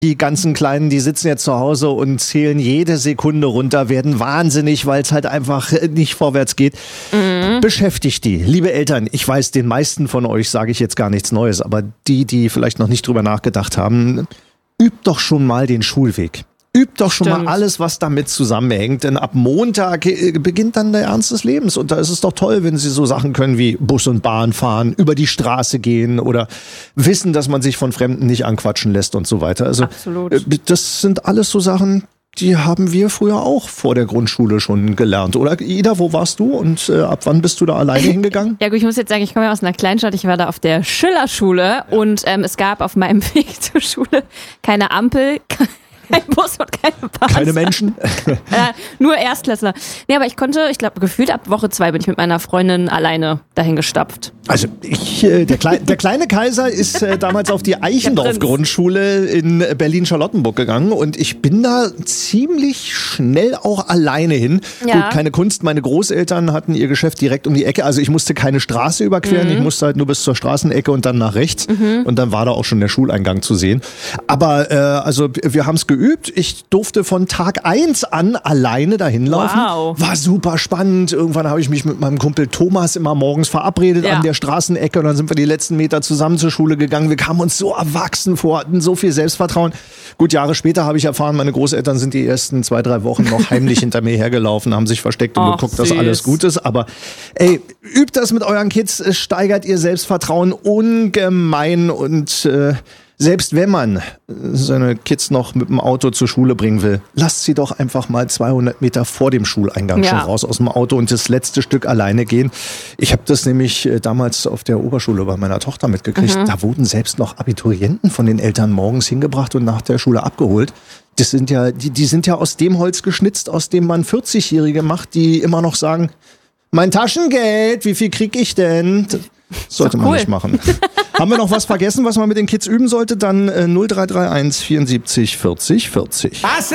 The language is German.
Die ganzen Kleinen, die sitzen jetzt zu Hause und zählen jede Sekunde runter, werden wahnsinnig, weil es halt einfach nicht vorwärts geht. Beschäftigt die. Liebe Eltern, ich weiß, den meisten von euch sage ich jetzt gar nichts Neues, aber die vielleicht noch nicht drüber nachgedacht haben, übt doch schon mal den Schulweg. Übt doch schon mal alles, was damit zusammenhängt, denn ab Montag beginnt dann der Ernst des Lebens und da ist es doch toll, wenn Sie so Sachen können wie Bus und Bahn fahren, über die Straße gehen oder wissen, dass man sich von Fremden nicht anquatschen lässt und so weiter. Also Absolut. Das sind alles so Sachen, die haben wir früher auch vor der Grundschule schon gelernt. Oder Ida, wo warst du und ab wann bist du da alleine hingegangen? Ja gut, ich muss jetzt sagen, ich komme ja aus einer Kleinstadt, ich war da auf der Schillerschule und es gab auf meinem Weg zur Schule keine Ampel, kein Bus und keine Bahn. Keine Menschen? Nur Erstklässler. Nee, aber ich glaube, gefühlt ab Woche 2 bin ich mit meiner Freundin alleine dahin gestapft. Also der kleine Kaiser ist damals auf die Eichendorff-Grundschule in Berlin-Charlottenburg gegangen und ich bin da ziemlich schnell auch alleine hin. Ja. Gut, keine Kunst, meine Großeltern hatten ihr Geschäft direkt um die Ecke, also ich musste keine Straße überqueren, ich musste halt nur bis zur Straßenecke und dann nach rechts und dann war da auch schon der Schuleingang zu sehen. Aber also wir haben es geübt, ich durfte von Tag 1 an alleine dahin laufen. Wow. War super spannend, irgendwann habe ich mich mit meinem Kumpel Thomas immer morgens verabredet an der Straßenecke und dann sind wir die letzten Meter zusammen zur Schule gegangen. Wir kamen uns so erwachsen vor, hatten so viel Selbstvertrauen. Gut, Jahre später habe ich erfahren, meine Großeltern sind die ersten 2-3 Wochen noch heimlich hinter mir hergelaufen, haben sich versteckt und geguckt, dass alles gut ist. Aber ey, übt das mit euren Kids, es steigert ihr Selbstvertrauen ungemein und selbst wenn man seine Kids noch mit dem Auto zur Schule bringen will, lasst sie doch einfach mal 200 Meter vor dem Schuleingang schon raus aus dem Auto und das letzte Stück alleine gehen. Ich habe das nämlich damals auf der Oberschule bei meiner Tochter mitgekriegt. Da wurden selbst noch Abiturienten von den Eltern morgens hingebracht und nach der Schule abgeholt. Das sind ja, die sind ja aus dem Holz geschnitzt, aus dem man 40-Jährige macht, die immer noch sagen, mein Taschengeld, wie viel krieg ich denn? Das sollte man nicht machen. Haben wir noch was vergessen, was man mit den Kids üben sollte? Dann 0331 74 40 40.